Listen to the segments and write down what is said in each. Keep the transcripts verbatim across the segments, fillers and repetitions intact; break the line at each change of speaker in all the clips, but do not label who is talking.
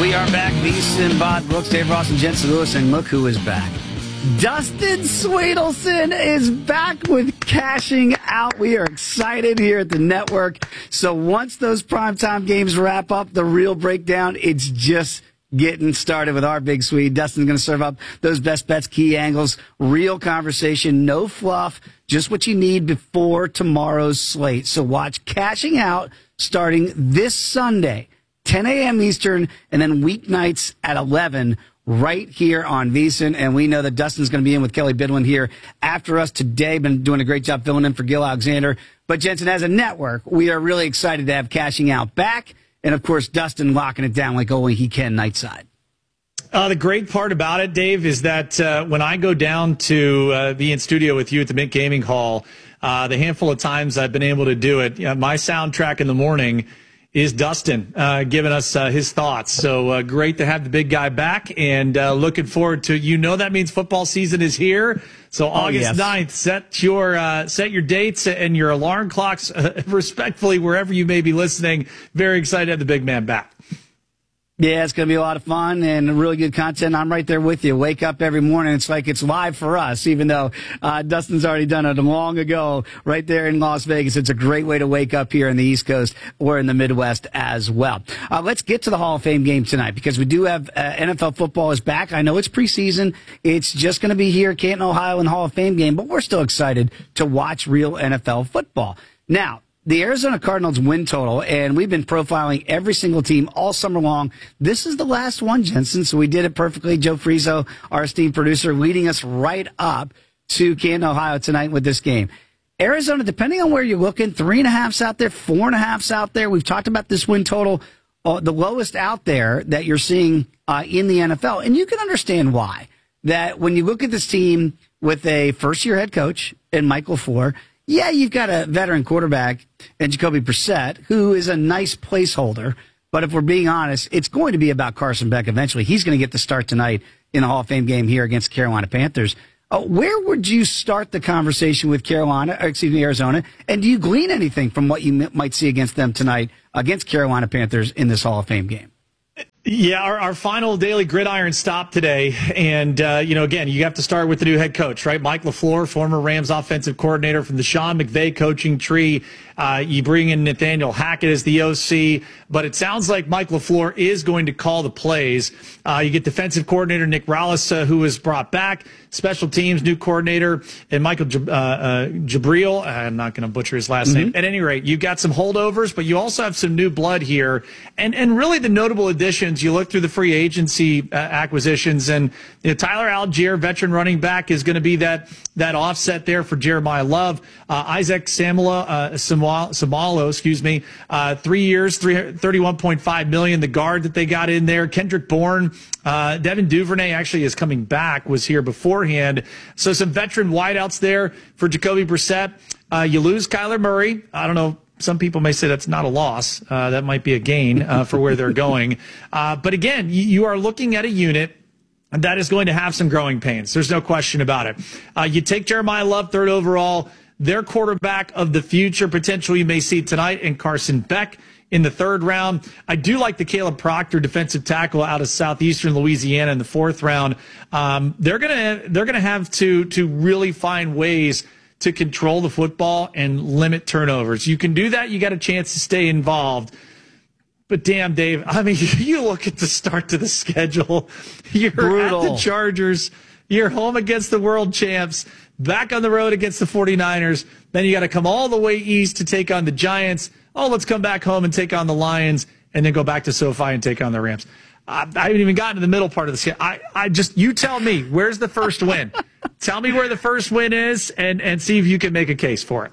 We are back. Beeson, Bob Brooks, Dave Ross, and Jensen Lewis. And look who is back. Dustin Swedelson is back with Cashing Out. We are excited here at the network. So once those primetime games wrap up, the real breakdown, it's just getting started with our big Swede. Dustin's going to serve up those best bets, key angles, real conversation, no fluff, just what you need before tomorrow's slate. So watch Cashing Out starting this Sunday, ten a.m. Eastern, and then weeknights at eleven right here on VSiN. And we know that Dustin's going to be in with Kelly Bidwin here after us today. Been doing a great job filling in for Gil Alexander. But Jensen, as a network, we are really excited to have Cashing Out back. And, of course, Dustin locking it down like only he can nightside.
Uh, the great part about it, Dave, is that uh, when I go down to uh, be in studio with you at the Mint Gaming Hall, uh, the handful of times I've been able to do it, you know, my soundtrack in the morning is Dustin uh, giving us uh, his thoughts. So uh, great to have the big guy back, and uh, looking forward to, you know, that means football season is here. So August
yes.
ninth, set your uh, set your dates and your alarm clocks uh, respectfully wherever you may be listening. Very excited to have the big man back.
Yeah, it's going to be a lot of fun and really good content. I'm right there with you. Wake up every morning. It's like it's live for us, even though uh, Dustin's already done it long ago right there in Las Vegas. It's a great way to wake up here in the East Coast or in the Midwest as well. Uh, let's get to the Hall of Fame game tonight because we do have uh, N F L football is back. I know it's preseason. It's just going to be here, Canton, Ohio, in the Hall of Fame game, but we're still excited to watch real N F L football. Now, the Arizona Cardinals win total, and we've been profiling every single team all summer long. This is the last one, Jensen, so we did it perfectly. Joe Frizo, our esteemed producer, leading us right up to Canton, Ohio tonight with this game. Arizona, depending on where you're looking, three and a half's out there, four and a half's out there. We've talked about this win total, uh, the lowest out there that you're seeing uh, in the N F L, and you can understand why. That when you look at this team with a first-year head coach in Mike LaFleur, yeah, you've got a veteran quarterback in Jacoby Brissett, who is a nice placeholder. But if we're being honest, it's going to be about Carson Beck eventually. He's going to get the start tonight in the Hall of Fame game here against Carolina Panthers. Uh, where would you start the conversation with Carolina, or excuse me, Arizona? And do you glean anything from what you m- might see against them tonight against Carolina Panthers in this Hall of Fame game?
Yeah, our, our final daily gridiron stop today. And, uh, you know, again, you have to start with the new head coach, right? Mike LaFleur, former Rams offensive coordinator from the Sean McVay coaching tree. Uh, you bring in Nathaniel Hackett as the O C, but it sounds like Mike LaFleur is going to call the plays. Uh, you get defensive coordinator Nick Rallis, uh, who was brought back, special teams, new coordinator, and Michael Jab- uh, uh, Jabril. I'm not going to butcher his last mm-hmm. name. At any rate, you've got some holdovers, but you also have some new blood here. And, and really the notable additions, you look through the free agency uh, acquisitions, and you know, Tyler Algier, veteran running back, is going to be that that offset there for Jeremiah Love. Uh, Isaac Samala, uh, Samalo, excuse me, uh, three years, thirty-one point five million dollars. The guard that they got in there, Kendrick Bourne, uh, Devin Duvernay actually is coming back, was here beforehand. So some veteran wideouts there for Jacoby Brissett. Uh, you lose Kyler Murray. I don't know. Some people may say that's not a loss. Uh, that might be a gain uh, for where they're going. Uh, but again, you, you are looking at a unit that is going to have some growing pains. There's no question about it. Uh, you take Jeremiah Love, third overall, their quarterback of the future, potentially you may see tonight, and Carson Beck in the third round. I do like the Caleb Proctor defensive tackle out of southeastern Louisiana in the fourth round. Um, they're gonna they're gonna have to to really find ways to control the football and limit turnovers. You can do that. You got a chance to stay involved. But damn, Dave, I mean, you look at the start to the schedule. You're
Brutal.
at the Chargers. You're home against the world champs. Back on the road against the 49ers. Then you got to come all the way east to take on the Giants. Oh, let's come back home and take on the Lions, and then go back to SoFi and take on the Rams. I, I haven't even gotten to the middle part of the schedule. I, I just, you tell me, where's the first win? Tell me where the first win is, and, and see if you can make a case for it.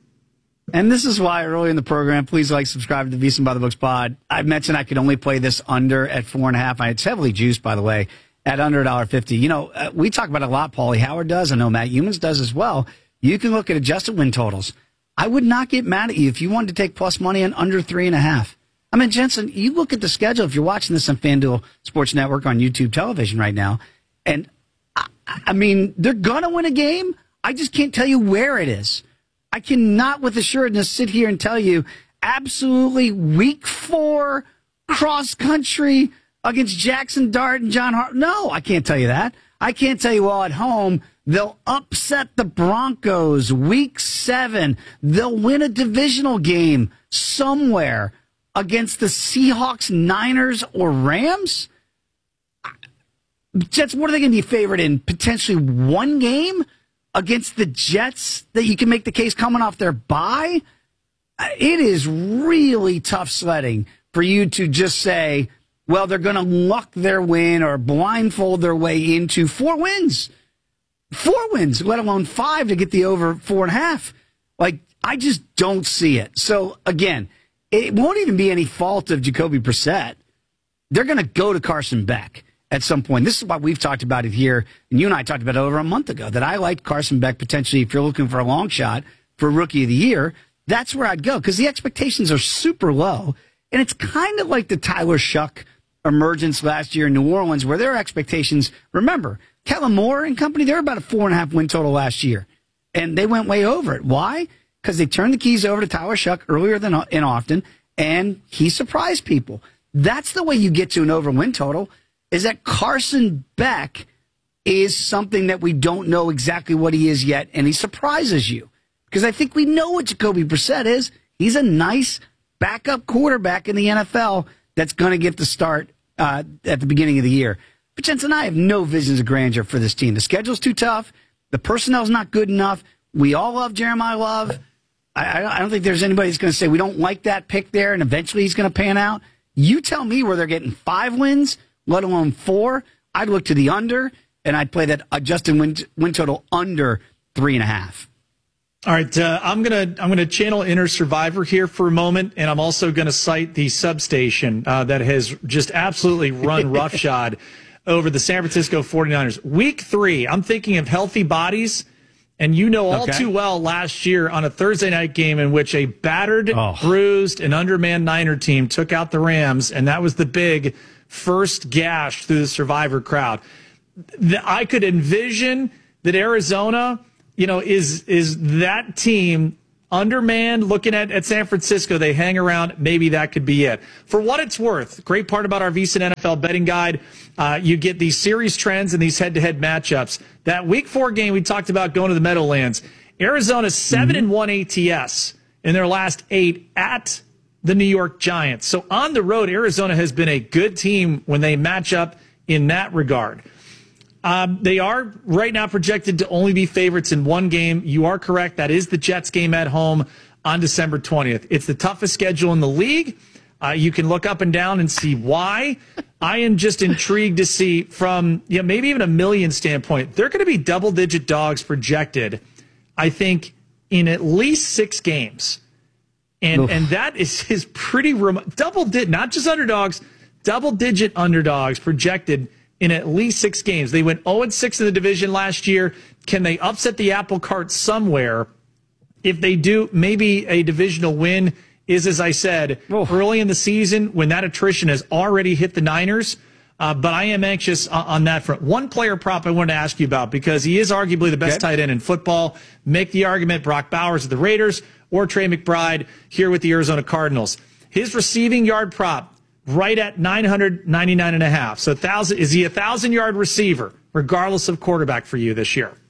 And this is why early in the program, please like, subscribe to the VSiN by the Books pod. I mentioned I could only play this under at four and a half. It's heavily juiced, by the way, at under one dollar fifty. You know, uh, we talk about it a lot. Paulie Howard does. I know Matt Humans does as well. You can look at adjusted win totals. I would not get mad at you if you wanted to take plus money on under three and a half. I mean, Jensen, you look at the schedule. If you're watching this on FanDuel Sports Network on YouTube television right now, and I, I mean, they're going to win a game. I just can't tell you where it is. I cannot with assuredness sit here and tell you absolutely week four cross country against Jackson Dart and John Hart? No, I can't tell you that. I can't tell you, well, at home, they'll upset the Broncos week seven. They'll win a divisional game somewhere against the Seahawks, Niners, or Rams. Jets, what are they going to be favored in? Potentially one game against the Jets that you can make the case coming off their bye? It is really tough sledding for you to just say, well, they're going to luck their win or blindfold their way into four wins. Four wins, let alone five to get the over four and a half. Like, I just don't see it. So, again, it won't even be any fault of Jacoby Brissett. They're going to go to Carson Beck at some point. This is why we've talked about it here, and you and I talked about it over a month ago, that I liked Carson Beck potentially, if you're looking for a long shot for Rookie of the Year, that's where I'd go, because the expectations are super low, and it's kind of like the Tyler Shuck emergence last year in New Orleans, where their expectations, remember, Kellen Moore and company, they're about a four and a half win total last year, and they went way over it. Why? Because they turned the keys over to Tyler Shuck earlier than in often, and he surprised people. That's the way you get to an over win total, is that Carson Beck is something that we don't know exactly what he is yet, and he surprises you. Because I think we know what Jacoby Brissett is. He's a nice backup quarterback in the N F L that's going to get the start uh, at the beginning of the year. But Jensen, I have no visions of grandeur for this team. The schedule's too tough. The personnel's not good enough. We all love Jeremiah Love. I, I don't think there's anybody that's going to say we don't like that pick there, and eventually he's going to pan out. You tell me where they're getting five wins, let alone four. I'd look to the under, and I'd play that adjusted win, win total under three and a half.
All right, uh, I'm gonna I'm gonna channel Inner Survivor here for a moment, and I'm also gonna cite the substation uh, that has just absolutely run roughshod over the San Francisco forty-niners. Week three, I'm thinking of healthy bodies, and you know all okay. too well last year on a Thursday night game in which a battered, oh. bruised, and undermanned Niner team took out the Rams, and that was the big first gash through the Survivor crowd. The, I could envision that Arizona, you know, is is that team undermanned, looking at, at San Francisco, they hang around, maybe that could be it. For what it's worth, great part about our VSiN N F L betting guide, uh, you get these series trends and these head-to-head matchups. That week four game we talked about going to the Meadowlands, Arizona's seven and one A T S in their last eight at the New York Giants. So on the road, Arizona has been a good team when they match up in that regard. Um, they are right now projected to only be favorites in one game. You are correct. That is the Jets game at home on December twentieth. It's the toughest schedule in the league. Uh, you can look up and down and see why. I am just intrigued to see from, you know, maybe even a million standpoint, they're going to be double-digit dogs projected, I think, in at least six games. And Oof. and that is, is pretty remote. Double-digit, not just underdogs, double-digit underdogs projected in at least six games. They went oh and six in the division last year. Can they upset the apple cart somewhere? If they do, maybe a divisional win is, as I said, Oof. early in the season when that attrition has already hit the Niners. Uh, but I am anxious on, on that front. One player prop I wanted to ask you about, because he is arguably the best okay. tight end in football. Make the argument Brock Bowers of the Raiders or Trey McBride here with the Arizona Cardinals. His receiving yard prop, right at nine ninety-nine and a half. So thousand, is he a thousand-yard receiver, regardless of quarterback for you this year?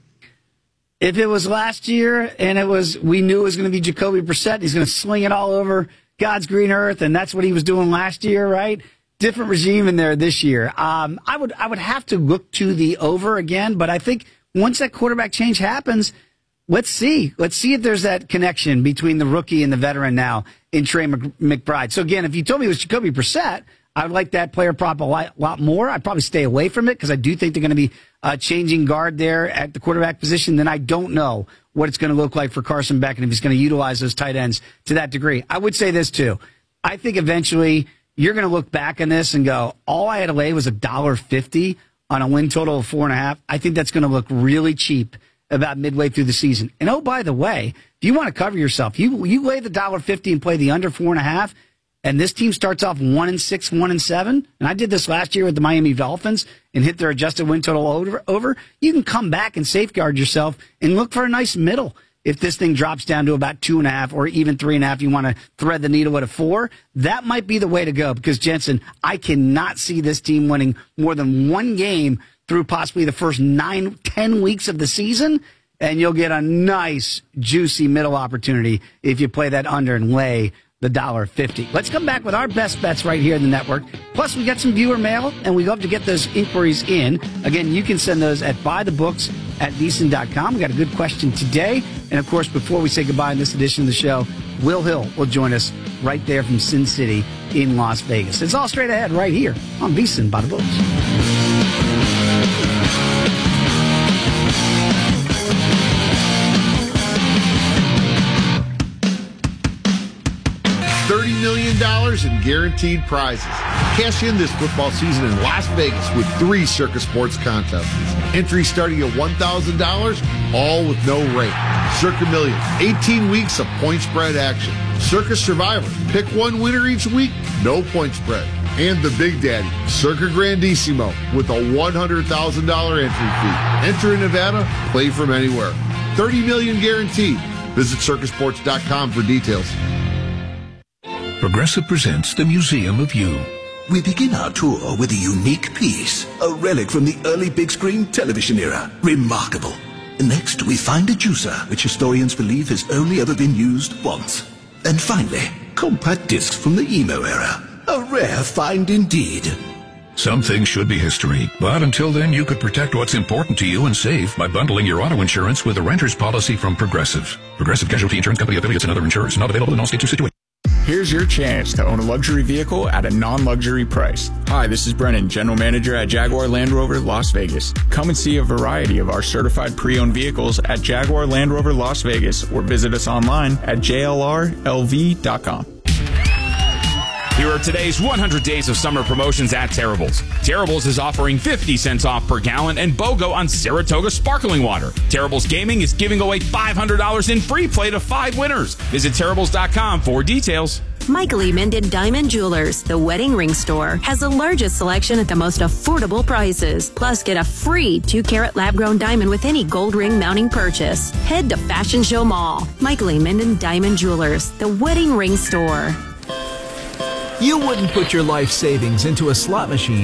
If it was last year and it was, we knew it was going to be Jacoby Brissett, he's going to sling it all over God's green earth, and that's what he was doing last year, right? Different regime in there this year. Um, I would, I would have to look to the over again, but I think once that quarterback change happens, let's see. Let's see if there's that connection between the rookie and the veteran now in Trey McBride. So, again, if you told me it was Jacoby Brissett, I would like that player prop a lot, lot more. I'd probably stay away from it because I do think they're going to be uh, changing guard there at the quarterback position. Then I don't know what it's going to look like for Carson Beck and if he's going to utilize those tight ends to that degree. I would say this, too. I think eventually you're going to look back on this and go, all I had to lay was a dollar fifty on a win total of four and a half. I think that's going to look really cheap about midway through the season. And, oh, by the way, if you want to cover yourself, you you lay the dollar fifty and play the under four and a half, and this team starts off one and six, one and seven, and I did this last year with the Miami Dolphins and hit their adjusted win total over, over, you can come back and safeguard yourself and look for a nice middle if this thing drops down to about two and a half or even three and a half, you want to thread the needle at a four, that might be the way to go. Because, Jensen, I cannot see this team winning more than one game through possibly the first nine, ten weeks of the season. And you'll get a nice, juicy middle opportunity if you play that under and lay the one dollar fifty. Let's come back with our best bets right here in the network. Plus, we got some viewer mail, and we love to get those inquiries in. Again, you can send those at buythebooks at VSiN dot com. We got a good question today. And, of course, before we say goodbye in this edition of the show, Will Hill will join us right there from Sin City in Las Vegas. It's all straight ahead right here on VSiN by the Books.
thirty million dollars in guaranteed prizes. Cash in this football season in Las Vegas with three Circa Sports contests. Entry starting at one thousand dollars, all with no rate. Circa Million, eighteen weeks of point spread action. Circa Survivor, pick one winner each week, no point spread. And the Big Daddy, Circa Grandissimo, with a one hundred thousand dollars entry fee. Enter in Nevada, play from anywhere. thirty million dollars guaranteed. Visit circa sports dot com for details.
Progressive presents the Museum of You.
We begin our tour with a unique piece, a relic from the early big screen television era. Remarkable. Next, we find a juicer, which historians believe has only ever been used once. And finally, compact discs from the emo era. A rare find indeed.
Some things should be history, but until then you could protect what's important to you and save by bundling your auto insurance with a renter's policy from Progressive. Progressive Casualty Insurance Company affiliates and other insurers. Not available in all states or situations.
Here's your chance to own a luxury vehicle at a non-luxury price. Hi, this is Brennan, General Manager at Jaguar Land Rover Las Vegas. Come and see a variety of our certified pre-owned vehicles at Jaguar Land Rover Las Vegas or visit us online at j l r l v dot com.
Here are today's one hundred days of summer promotions at Terrible's. Terrible's is offering fifty cents off per gallon and BOGO on Saratoga sparkling water. Terrible's Gaming is giving away five hundred dollars in free play to five winners. Visit Terrible's dot com for details.
Michael E. Minden Diamond Jewelers, the wedding ring store, has the largest selection at the most affordable prices. Plus, get a free two carat lab-grown diamond with any gold ring mounting purchase. Head to Fashion Show Mall. Michael E. Minden Diamond Jewelers, the wedding ring store.
You wouldn't put your life savings into a slot machine